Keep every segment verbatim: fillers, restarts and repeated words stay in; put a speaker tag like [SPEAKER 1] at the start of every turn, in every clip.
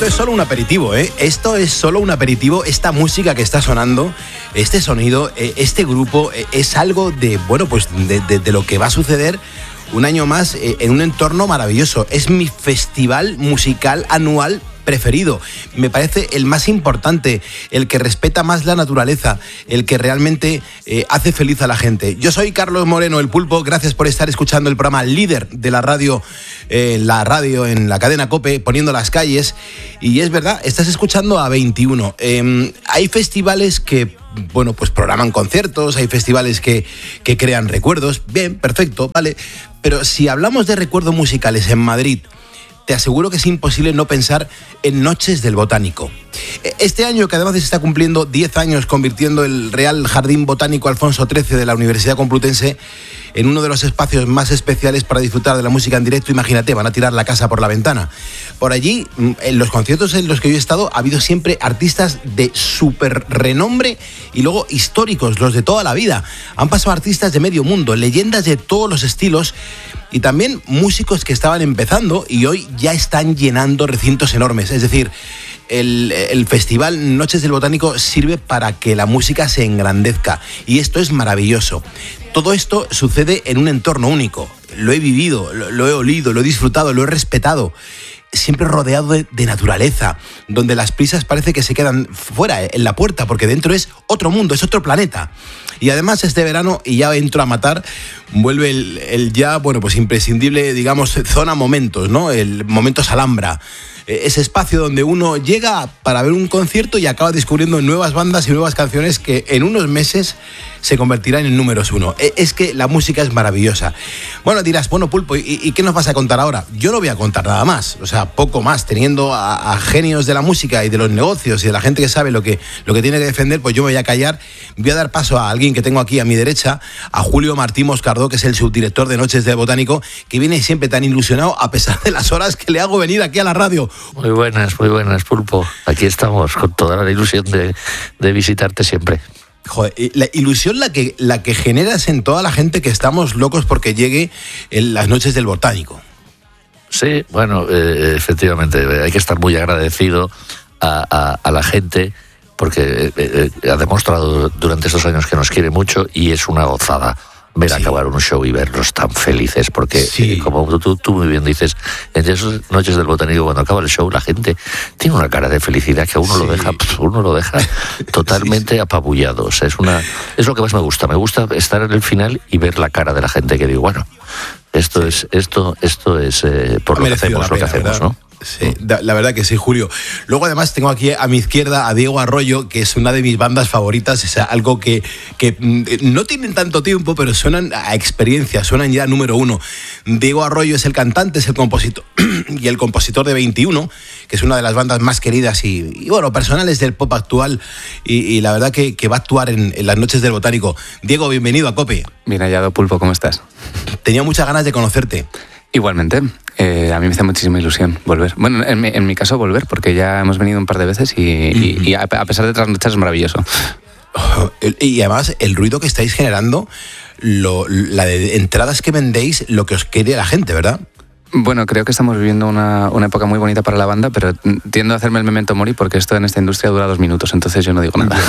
[SPEAKER 1] esto es solo un aperitivo, ¿eh? Esto es solo un aperitivo. Esta música que está sonando, este sonido, este grupo, es algo de, bueno, pues de, de, de lo que va a suceder un año más en un entorno maravilloso. Es mi festival musical anual preferido. Me parece el más importante, el que respeta más la naturaleza, el que realmente eh, hace feliz a la gente. Yo soy Carlos Moreno, el Pulpo. Gracias por estar escuchando el programa líder de la radio, eh, la radio en la cadena COPE, poniendo las calles. Y es verdad, estás escuchando a veintiuno. Eh, hay festivales que, bueno, pues programan conciertos, hay festivales que, que crean recuerdos. Bien, perfecto, vale. Pero si hablamos de recuerdos musicales en Madrid, te aseguro que es imposible no pensar en Noches del Botánico. Este año, que además se está cumpliendo diez años convirtiendo el Real Jardín Botánico Alfonso trece de la Universidad Complutense en uno de los espacios más especiales para disfrutar de la música en directo. Imagínate, van a tirar la casa por la ventana. Por allí, en los conciertos en los que yo he estado, ha habido siempre artistas de súper renombre y luego históricos, los de toda la vida. Han pasado artistas de medio mundo, leyendas de todos los estilos y también músicos que estaban empezando y hoy ya están llenando recintos enormes. Es decir, el, el festival Noches del Botánico sirve para que la música se engrandezca y esto es maravilloso. Todo esto sucede en un entorno único. Lo he vivido, lo, lo he olido, lo he disfrutado, lo he respetado. Siempre rodeado de, de naturaleza, donde las prisas parece que se quedan fuera, en la puerta, porque dentro es otro mundo, es otro planeta. Y además este verano, y ya entro a matar, vuelve el, el ya, bueno, pues imprescindible, digamos, zona momentos, ¿no? El Momentos Alhambra. Ese espacio donde uno llega para ver un concierto y acaba descubriendo nuevas bandas y nuevas canciones que en unos meses se convertirán en números uno. Es que la música es maravillosa. Bueno, dirás, bueno, Pulpo, ¿y, y qué nos vas a contar ahora? Yo no voy a contar nada más, o sea, poco más. Teniendo a, a genios de la música y de los negocios y de la gente que sabe lo que, lo que tiene que defender, pues yo me voy a callar. Voy a dar paso a alguien que tengo aquí a mi derecha, a Julio Martín Moscardó, que es el subdirector de Noches del Botánico, que viene siempre tan ilusionado a pesar de las horas que le hago venir aquí a la radio.
[SPEAKER 2] Muy buenas, muy buenas, Pulpo. Aquí estamos con toda la ilusión de, de visitarte siempre.
[SPEAKER 1] Joder, la ilusión la que, la que generas en toda la gente que estamos locos porque llegue en las Noches del Botánico.
[SPEAKER 2] Sí, bueno, eh, efectivamente, hay que estar muy agradecido a, a, a la gente porque eh, eh, ha demostrado durante estos años que nos quiere mucho y es una gozada ver sí. acabar un show y verlos tan felices, porque sí. eh, como tú, tú muy bien dices, en esas Noches del Botánico, cuando acaba el show, la gente tiene una cara de felicidad que a uno sí. lo deja, uno lo deja totalmente sí, sí. apabullado. O sea, es una, es lo que más me gusta. Me gusta estar en el final y ver la cara de la gente que digo, bueno, esto sí. es, esto, esto es eh, por lo que hacemos, lo que hacemos, ¿verdad? ¿No?
[SPEAKER 1] Sí, la verdad que sí, Julio. Luego además tengo aquí a mi izquierda a Diego Arroyo, que es una de mis bandas favoritas, es algo que, que no tienen tanto tiempo, pero suenan a experiencia, suenan ya número uno. Diego Arroyo es el cantante, es el compositor y el compositor de veintiuno, que es una de las bandas más queridas y, y bueno, personales del pop actual y, y la verdad que, que va a actuar en, en las Noches del Botánico. Diego, bienvenido a COPE.
[SPEAKER 3] Bien hallado, Pulpo, ¿cómo estás?
[SPEAKER 1] Tenía muchas ganas de conocerte.
[SPEAKER 3] Igualmente, eh, a mí me hace muchísima ilusión volver. Bueno, en mi, en mi caso volver, porque ya hemos venido un par de veces y, mm-hmm. y, y a pesar de trasnochar es maravilloso.
[SPEAKER 1] Y además el ruido que estáis generando, lo, la de entradas que vendéis, lo que os quiere la gente, ¿verdad?
[SPEAKER 3] Bueno, creo que estamos viviendo una, una época muy bonita para la banda, pero tiendo a hacerme el memento mori porque esto en esta industria dura dos minutos, entonces yo no digo nada.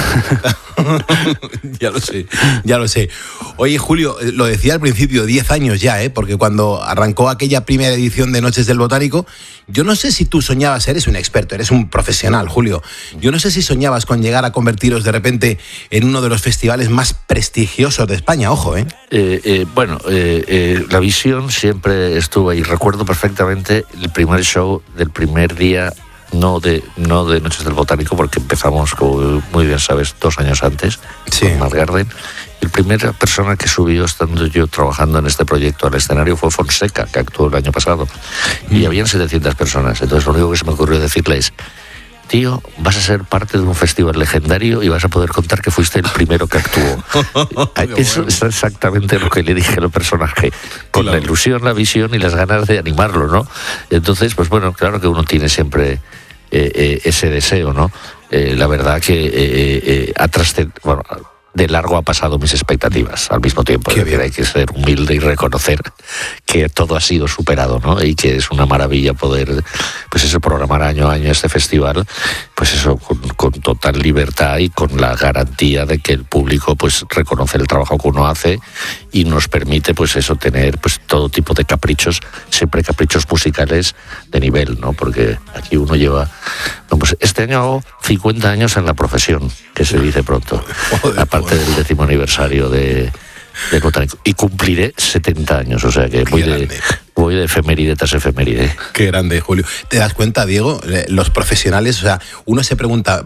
[SPEAKER 1] Ya lo sé, ya lo sé. Oye, Julio, lo decía al principio, diez años ya, ¿eh? Porque cuando arrancó aquella primera edición de Noches del Botánico, yo no sé si tú soñabas, eres un experto, eres un profesional, Julio, yo no sé si soñabas con llegar a convertiros de repente en uno de los festivales más prestigiosos de España, ojo, ¿eh?
[SPEAKER 2] eh, eh bueno, eh, eh, la visión siempre estuvo ahí. Recuerdo perfectamente el primer show del primer día, no de no de Noches del Botánico, porque empezamos, como muy bien sabes, dos años antes, sí. con Mad Garden. La primera persona que subió, estando yo trabajando en este proyecto al escenario, fue Fonseca, que actuó el año pasado. Mm. Y habían setecientas personas. Entonces lo único que se me ocurrió decirle es: tío, vas a ser parte de un festival legendario y vas a poder contar que fuiste el primero que actuó. Eso es exactamente lo que le dije al personaje, con claro. la ilusión, la visión y las ganas de animarlo, ¿no? Entonces, pues bueno, claro que uno tiene siempre eh, eh, ese deseo, ¿no? Eh, la verdad que eh, eh, ha trascendido, bueno, de largo ha pasado mis expectativas al mismo tiempo. Es decir, hay que ser humilde y reconocer que todo ha sido superado, ¿no? Y que es una maravilla poder, pues eso, programar año a año este festival, pues eso, con, con total libertad y con la garantía de que el público pues reconoce el trabajo que uno hace y nos permite, pues eso, tener pues todo tipo de caprichos, siempre caprichos musicales de nivel, ¿no? Porque aquí uno lleva... No, pues este año hago cincuenta años en la profesión, que se dice pronto. Joder, aparte del décimo aniversario de, del Botánico. Y cumpliré setenta años, o sea que voy de, voy de efeméride tras efeméride.
[SPEAKER 1] Qué grande, Julio. ¿Te das cuenta, Diego? Los profesionales, o sea, uno se pregunta,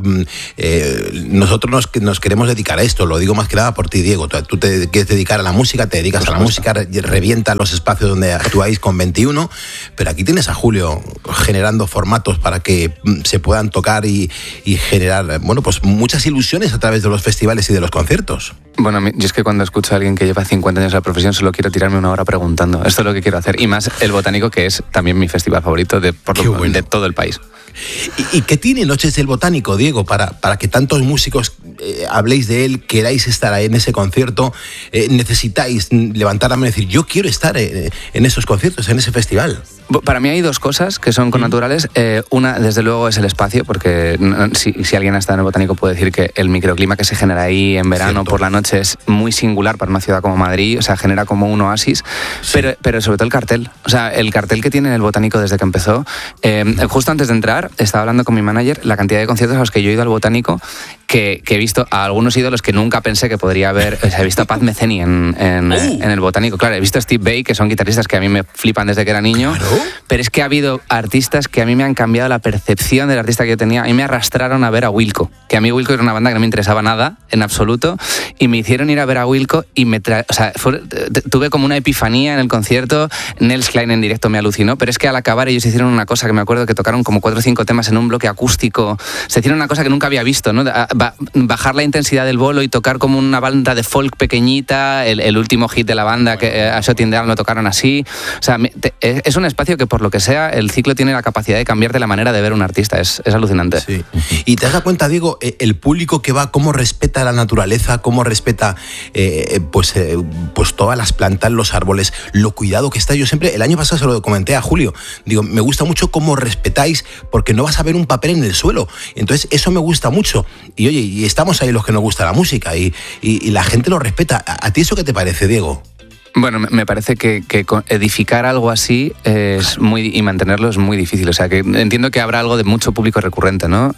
[SPEAKER 1] eh, nosotros nos, nos queremos dedicar a esto, lo digo más que nada por ti, Diego. Tú te quieres dedicar a la música, te dedicas a la música, revientas los espacios donde actuáis con veintiuno, pero aquí tienes a Julio generando formatos para que se puedan tocar y, y generar, bueno, pues muchas ilusiones a través de los festivales y de los conciertos.
[SPEAKER 3] Bueno, yo es que cuando escucho a alguien que lleva cincuenta años en la profesión solo quiero tirarme una hora preguntando. Esto es lo que quiero hacer. Y más el Botánico, que es también mi festival favorito de, por lo, bueno. de todo el país.
[SPEAKER 1] ¿Y, ¿Y qué tiene Noches del Botánico, Diego, para, para que tantos músicos eh, habléis de él, queráis estar en ese concierto, eh, necesitáis levantar la mano y decir, yo quiero estar eh, en esos conciertos, en ese festival?
[SPEAKER 3] Para mí hay dos cosas que son connaturales. Eh, una, desde luego, es el espacio, porque si, si alguien ha estado en el Botánico puede decir que el microclima que se genera ahí en verano, Cierto. por la noche, es muy singular para una ciudad como Madrid, o sea, genera como un oasis, sí. pero, pero sobre todo el cartel. O sea, el cartel que tiene el Botánico desde que empezó. Eh, justo antes de entrar, estaba hablando con mi manager la cantidad de conciertos a los que yo he ido al Botánico, que, que he visto a algunos ídolos que nunca pensé que podría haber. O sea, he visto a Pat Metheny en, en, uh. en el Botánico. Claro, he visto a Steve Vai, que son guitarristas que a mí me flipan desde que era niño. Claro. Pero es que ha habido artistas que a mí me han cambiado la percepción del artista que yo tenía. A mí me arrastraron a ver a Wilco, que a mí Wilco era una banda que no me interesaba nada, en absoluto, y me hicieron ir a ver a Wilco y me tra... o sea, fue... tuve como una epifanía en el concierto. Nels Klein en directo me alucinó, pero es que al acabar ellos hicieron una cosa que me acuerdo que tocaron como cuatro o cinco temas en un bloque acústico. Se hicieron una cosa que nunca había visto, ¿no? Bajar la intensidad del bolo y tocar como una banda de folk pequeñita. El, el último hit de la banda, que a Shutting Down, lo tocaron así. O sea, es un espacio que por lo que sea, el ciclo tiene la capacidad de cambiarte la manera de ver un artista. Es, es alucinante.
[SPEAKER 1] Sí. Y te das cuenta, Diego, el público que va, cómo respeta la naturaleza, cómo respeta eh, pues, eh, pues todas las plantas, los árboles, lo cuidado que está. Yo siempre, el año pasado se lo comenté a Julio, digo, me gusta mucho cómo respetáis, porque no vas a ver un papel en el suelo. Entonces, eso me gusta mucho. Y oye, y estamos ahí los que nos gusta la música y, y, y la gente lo respeta. ¿A, a ti eso qué te parece, Diego?
[SPEAKER 3] Bueno, me parece que, que edificar algo así es muy, y mantenerlo es muy difícil. O sea, que entiendo que habrá algo de mucho público recurrente, ¿no?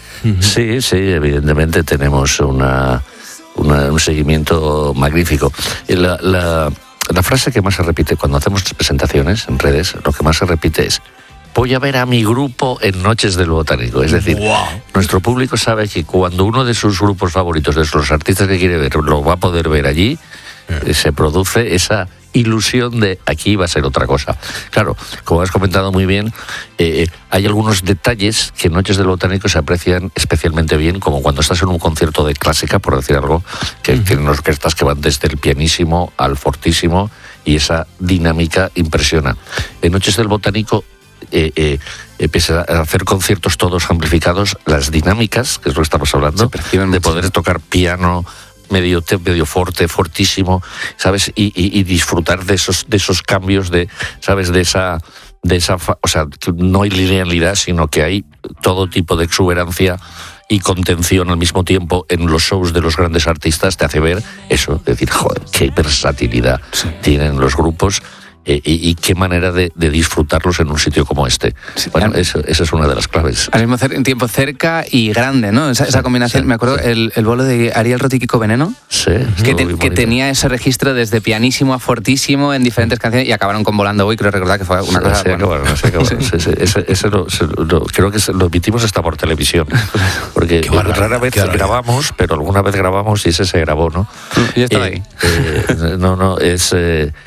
[SPEAKER 2] Sí, sí, evidentemente tenemos una, una, un seguimiento magnífico. La, la, la frase que más se repite cuando hacemos las presentaciones en redes, lo que más se repite es: voy a ver a mi grupo en Noches del Botánico. Es decir, wow. nuestro público sabe que cuando uno de sus grupos favoritos, de los artistas que quiere ver, lo va a poder ver allí, eh. se produce esa ilusión de aquí va a ser otra cosa. Claro, como has comentado muy bien, eh, hay algunos detalles que en Noches del Botánico se aprecian especialmente bien, como cuando estás en un concierto de clásica, por decir algo, que, uh-huh. que en orquestas que van desde el pianísimo al fortísimo, y esa dinámica impresiona. En Noches del Botánico, Eh, eh, empieza a hacer conciertos todos amplificados, las dinámicas, que es lo que estamos hablando, de poder tocar piano medio medio fuerte, fortísimo, ¿sabes? Y, y, y disfrutar de esos de esos cambios, de, ¿sabes? De esa de esa, o sea, no hay linealidad, sino que hay todo tipo de exuberancia y contención al mismo tiempo en los shows de los grandes artistas. Te hace ver eso, decir, joder, qué versatilidad sí. tienen los grupos. Eh, y, y qué manera de, de disfrutarlos en un sitio como este. Sí, bueno, eso, esa es una de las claves.
[SPEAKER 3] Al mismo tiempo cerca y grande, ¿no? Esa, sí, esa combinación. Sí, me acuerdo sí. el, el bolo de Ariel Roth y Kiko Veneno,
[SPEAKER 2] sí,
[SPEAKER 3] que, te, que tenía ese registro desde pianísimo a fortísimo en diferentes canciones, y acabaron con Volando Hoy, creo recordar que fue una sí, cosa...
[SPEAKER 2] Sí, bueno. acabaron, sí, acabaron. sí. Sí, sí, ese, ese lo, se, lo, creo que lo emitimos hasta por televisión, porque barra, rara vez grabamos, pero alguna vez grabamos y ese se grabó, ¿no?
[SPEAKER 3] Yo estaba
[SPEAKER 2] eh,
[SPEAKER 3] ahí.
[SPEAKER 2] Eh, no, no, es... Eh,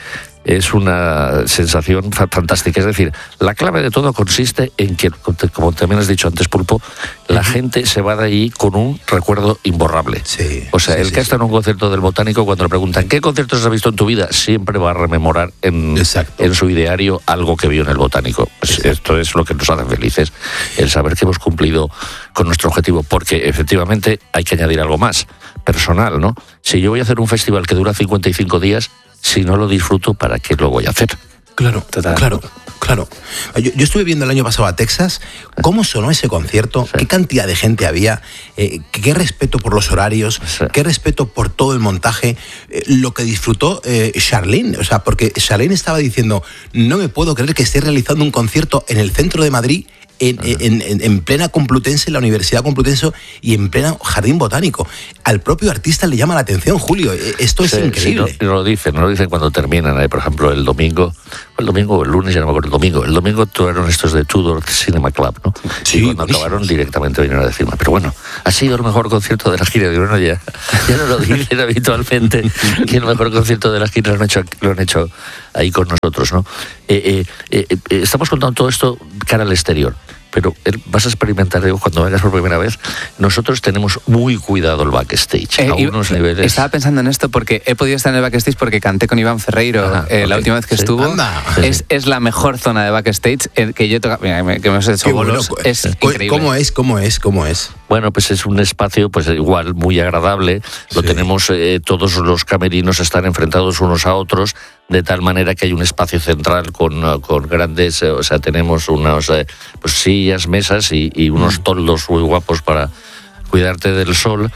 [SPEAKER 2] es una sensación fantástica. Es decir, la clave de todo consiste en que, como también has dicho antes, Pulpo, la uh-huh. gente se va de ahí con un recuerdo imborrable.
[SPEAKER 1] Sí,
[SPEAKER 2] o sea,
[SPEAKER 1] sí,
[SPEAKER 2] el
[SPEAKER 1] sí,
[SPEAKER 2] que ha estado
[SPEAKER 1] sí.
[SPEAKER 2] en un concierto del Botánico, cuando le preguntan ¿qué conciertos has visto en tu vida?, siempre va a rememorar en, en su ideario algo que vio en el Botánico. Pues esto es lo que nos hace felices, el saber que hemos cumplido con nuestro objetivo, porque efectivamente hay que añadir algo más, personal, ¿no? Si yo voy a hacer un festival que dura cincuenta y cinco días, si no lo disfruto, ¿para qué lo voy a hacer?
[SPEAKER 1] Claro,
[SPEAKER 2] Total.
[SPEAKER 1] claro, claro. Yo, yo estuve viendo el año pasado a Texas, cómo sonó ese concierto, sí. qué cantidad de gente había, eh, qué respeto por los horarios, sí. qué respeto por todo el montaje, eh, lo que disfrutó eh, Charlene, o sea, porque Charlene estaba diciendo, no me puedo creer que esté realizando un concierto en el centro de Madrid, En, en, en, en plena Complutense, en la Universidad Complutense y en pleno Jardín Botánico. Al propio artista le llama la atención, Julio. Esto es sí, increíble.
[SPEAKER 2] Sí, no, no lo dicen, no lo dicen cuando terminan. ¿eh? Por ejemplo, el domingo, el domingo o el lunes, ya no me acuerdo, el domingo. El domingo tuvieron estos de Tudor Cinema Club, ¿no?
[SPEAKER 1] Sí,
[SPEAKER 2] y cuando buenísimo. acabaron directamente vinieron a decirme, pero bueno, ha sido el mejor concierto de la gira. Digo, bueno, ya, ya no lo dicen habitualmente, que el mejor concierto de la gira lo han hecho, lo han hecho ahí con nosotros, ¿no? Eh, eh, eh, estamos contando todo esto cara al exterior. Pero vas a experimentar, digo, cuando vengas por primera vez, nosotros tenemos muy cuidado el backstage, eh, a unos niveles...
[SPEAKER 3] Estaba pensando en esto porque he podido estar en el backstage porque canté con Iván Ferreiro Ajá, eh, okay. la última vez que sí. estuvo.
[SPEAKER 1] Anda.
[SPEAKER 3] Es, es la mejor zona de backstage eh, que yo he tocado, mira, que me has hecho bolos, bueno, es increíble.
[SPEAKER 1] ¿Cómo es? ¿Cómo es? ¿Cómo es?
[SPEAKER 2] Bueno, pues es un espacio pues igual muy agradable, lo sí. tenemos, eh, todos los camerinos están enfrentados unos a otros, de tal manera que hay un espacio central con, con grandes, eh, o sea, tenemos unas eh, pues, sillas, mesas y, y unos toldos muy guapos para cuidarte del sol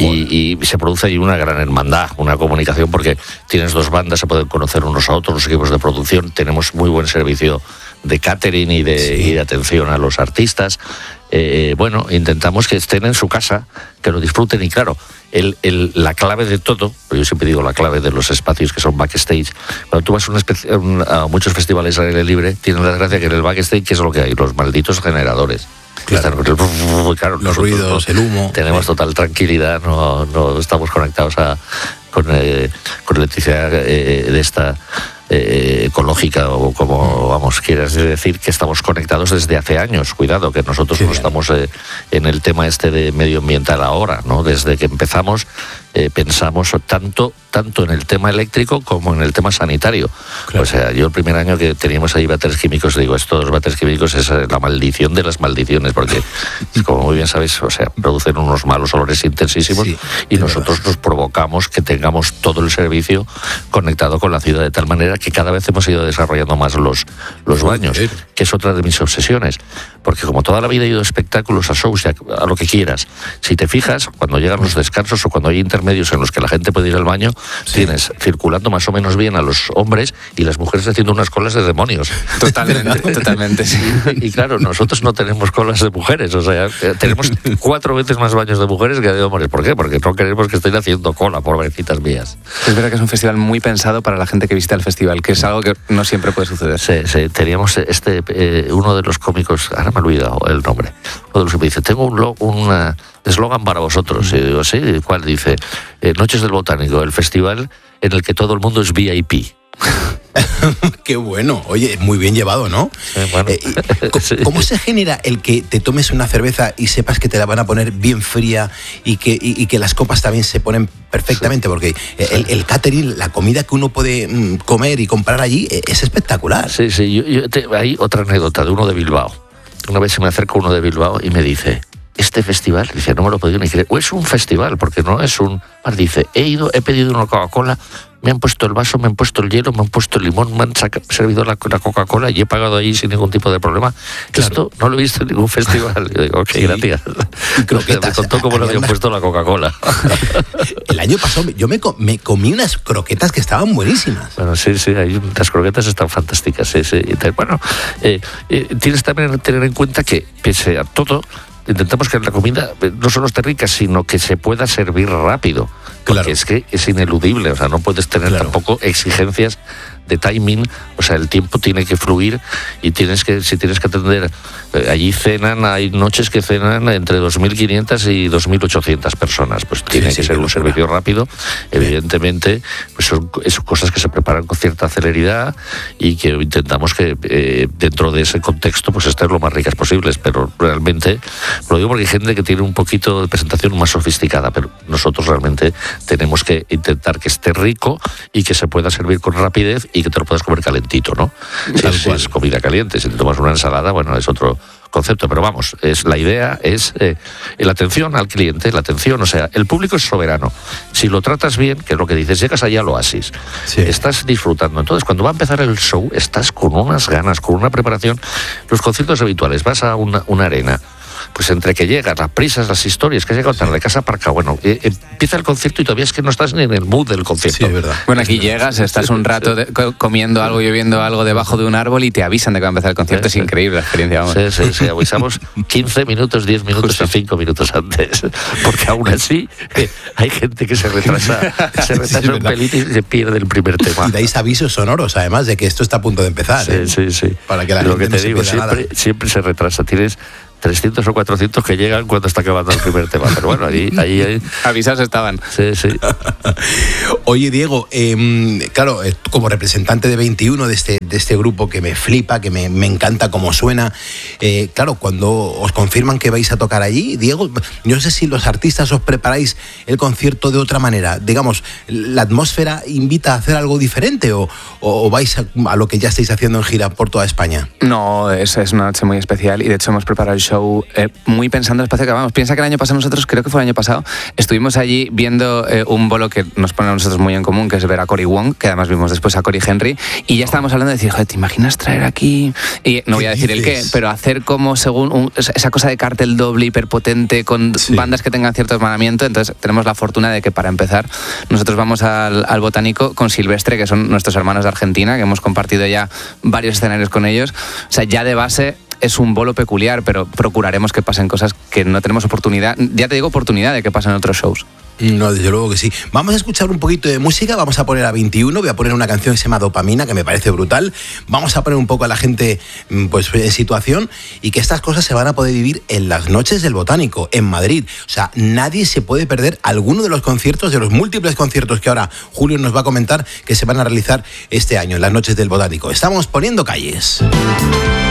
[SPEAKER 2] y, y se produce ahí una gran hermandad, una comunicación, porque tienes dos bandas, se pueden conocer unos a otros, los equipos de producción, tenemos muy buen servicio de catering y de, sí. y de atención a los artistas. Eh, bueno, intentamos que estén en su casa, que lo disfruten y claro, el, el, la clave de todo, yo siempre digo la clave de los espacios que son backstage, cuando tú vas a, una especie, a muchos festivales al aire libre, tienen la desgracia que en el backstage, ¿qué es lo que hay? Los malditos generadores.
[SPEAKER 1] Claro.
[SPEAKER 2] Están, claro,
[SPEAKER 1] los ruidos, el humo.
[SPEAKER 2] Tenemos total tranquilidad, no, no estamos conectados a, con, eh, con electricidad eh, de esta... Eh, ecológica o como vamos quieras decir, que estamos conectados desde hace años. Cuidado, que nosotros sí, no estamos eh, en el tema este de medioambiental ahora, ¿no? Desde que empezamos eh, pensamos tanto tanto en el tema eléctrico como en el tema sanitario. Claro. O sea, yo el primer año que teníamos ahí váteres químicos, digo, estos váteres químicos es la maldición de las maldiciones, porque como muy bien sabéis, o sea, producen unos malos olores intensísimos sí, y nosotros verdad. nos provocamos que tengamos todo el servicio conectado con la ciudad de tal manera que cada vez hemos ido desarrollando más los, los baños, que es otra de mis obsesiones, porque como toda la vida he ido a espectáculos, a shows, a lo que quieras, si te fijas, cuando llegan los descansos o cuando hay intermedios en los que la gente puede ir al baño, sí. tienes circulando más o menos bien a los hombres y las mujeres haciendo unas colas de demonios.
[SPEAKER 3] Totalmente, totalmente, sí.
[SPEAKER 2] Y claro, nosotros no tenemos colas de mujeres, o sea, tenemos cuatro veces más baños de mujeres que de hombres. ¿Por qué? Porque no queremos que estén haciendo cola, pobrecitas mías.
[SPEAKER 3] Es verdad que es un festival muy pensado para la gente que visita el festival, que es algo que no siempre puede suceder.
[SPEAKER 2] Sí, sí, teníamos este, eh, uno de los cómicos, ahora me he olvidado el nombre, uno de los que me dice, tengo un un eslogan para vosotros. Y digo, sí, ¿cuál? Dice, eh, Noches del Botánico, el festival en el que todo el mundo es V I P.
[SPEAKER 1] Qué bueno, oye, muy bien llevado, ¿no?
[SPEAKER 2] Sí, bueno.
[SPEAKER 1] eh, ¿Cómo, ¿Cómo se genera el que te tomes una cerveza y sepas que te la van a poner bien fría y que, y, y que las copas también se ponen perfectamente? Sí. Porque el, el catering, la comida que uno puede mm, comer y comprar allí es espectacular.
[SPEAKER 2] Sí, sí, yo, yo te, hay otra anécdota de uno de Bilbao. Una vez se me acerca uno de Bilbao y me dice, este festival, dice, no me lo he podido ni creer, o es un festival, porque no es un... Dice, he ido, he pedido una Coca-Cola, me han puesto el vaso, me han puesto el hielo, me han puesto el limón, me han saca, servido la, la Coca-Cola y he pagado allí sin ningún tipo de problema. Claro. Esto no lo he visto en ningún festival. Yo digo, ok, sí. gracias.
[SPEAKER 1] Croquetas,
[SPEAKER 2] me contó cómo le habían puesto la Coca-Cola.
[SPEAKER 1] El año pasado yo me, me comí unas croquetas que estaban buenísimas.
[SPEAKER 2] Bueno, sí, sí, hay, las croquetas están fantásticas. Sí, sí. Bueno, eh, eh, tienes también que tener en cuenta que, pese a todo, intentamos que la comida no solo esté rica, sino que se pueda servir rápido. Porque claro. es que es ineludible, o sea, no puedes tener claro. tampoco exigencias de timing, o sea, el tiempo tiene que fluir y tienes que, si tienes que atender, eh, allí cenan, hay noches que cenan entre dos mil quinientas y dos mil ochocientas personas, pues tiene sí, que sí, ser un servicio rápido, evidentemente, pues son, son cosas que se preparan con cierta celeridad y que intentamos que eh, dentro de ese contexto pues estén lo más ricas posibles, pero realmente, lo digo porque hay gente que tiene un poquito de presentación más sofisticada, pero nosotros realmente tenemos que intentar que esté rico y que se pueda servir con rapidez y que te lo puedas comer calentito, ¿no? Si es, es comida caliente, si te tomas una ensalada, bueno, es otro concepto, pero vamos, es la idea es eh, la atención al cliente, la atención, o sea, el público es soberano. Si lo tratas bien, que es lo que dices, llegas allá al oasis, sí. estás disfrutando. Entonces, cuando va a empezar el show, estás con unas ganas, con una preparación. Los conciertos habituales, vas a una, una arena, pues entre que llegas, las prisas, las historias, que has llegado tarde, casa aparca, bueno, eh, empieza el concierto y todavía es que no estás ni en el mood del concierto.
[SPEAKER 1] Sí, es verdad.
[SPEAKER 3] Bueno, aquí llegas, estás un rato de, comiendo algo y bebiendo algo debajo de un árbol y te avisan de que va a empezar el concierto. Sí, es increíble la experiencia, vamos.
[SPEAKER 2] Sí, sí, sí, avisamos quince minutos, diez minutos y cinco minutos antes, porque aún así eh, hay gente que se retrasa, se retrasa sí, un pelín y se pierde el primer tema.
[SPEAKER 1] Y dais avisos sonoros, además, de que esto está a punto de empezar.
[SPEAKER 2] Sí,
[SPEAKER 1] ¿eh?
[SPEAKER 2] sí, sí.
[SPEAKER 1] Para que la
[SPEAKER 2] Lo
[SPEAKER 1] gente
[SPEAKER 2] que te
[SPEAKER 1] no se
[SPEAKER 2] digo,
[SPEAKER 1] pierda
[SPEAKER 2] siempre,
[SPEAKER 1] nada.
[SPEAKER 2] siempre se retrasa, tienes trescientos o cuatrocientos que llegan cuando está acabando el primer tema, pero bueno, ahí... ahí, ahí...
[SPEAKER 3] Avisados estaban.
[SPEAKER 2] Sí, sí.
[SPEAKER 1] Oye, Diego, eh, claro, eh, como representante de veintiuno de este, de este grupo que me flipa, que me, me encanta cómo suena, eh, claro, cuando os confirman que vais a tocar allí, Diego, yo no sé si los artistas os preparáis el concierto de otra manera, digamos, ¿la atmósfera invita a hacer algo diferente o, o vais a, a lo que ya estáis haciendo en gira por toda España?
[SPEAKER 3] No, es, es una noche muy especial y de hecho hemos preparado el show Eh, muy pensando en el espacio que vamos. Piensa que el año pasado nosotros, creo que fue el año pasado, estuvimos allí viendo eh, un bolo que nos pone a nosotros muy en común, que es ver a Cory Wong, que además vimos después a Cory Henry, y ya estábamos hablando de decir, joder, ¿te imaginas traer aquí? Y no voy a decir el qué, pero hacer como según un, esa cosa de cartel doble hiperpotente con sí. bandas que tengan cierto hermanamiento. Entonces tenemos la fortuna de que para empezar nosotros vamos al, al Botánico con Silvestre, que son nuestros hermanos de Argentina, que hemos compartido ya varios escenarios con ellos. O sea, ya de base es un bolo peculiar, pero procuraremos que pasen cosas que no tenemos oportunidad, ya te digo, oportunidad de que pasen otros shows.
[SPEAKER 1] No, desde luego que sí. Vamos a escuchar un poquito de música, vamos a poner a veintiuno, voy a poner una canción que se llama Dopamina, que me parece brutal. Vamos a poner un poco a la gente pues en situación y que estas cosas se van a poder vivir en las noches del Botánico, en Madrid. O sea, nadie se puede perder alguno de los conciertos, de los múltiples conciertos que ahora Julio nos va a comentar que se van a realizar este año en las noches del Botánico. Estamos poniendo calles.